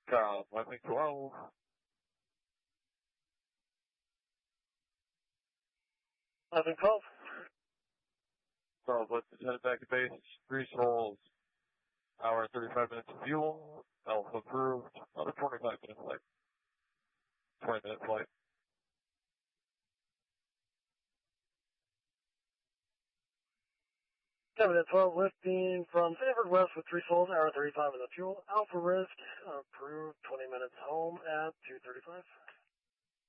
Lightning 12. Lightning 12. So let's head back to base. Grease rolls. Hour and 35 minutes of fuel. Alpha approved. Another 25 minutes late. 20 minutes late. Kevin at 12, lifting from Sanford West with 3 souls, hour 35 in the fuel. Alpha risk, approved, 20 minutes home at 2:35.